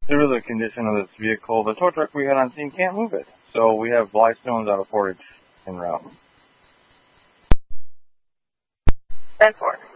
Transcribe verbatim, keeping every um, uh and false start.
Due to the condition of this vehicle, the tow truck we had on scene can't move it. So we have Blystones out of Portage en route. ten four.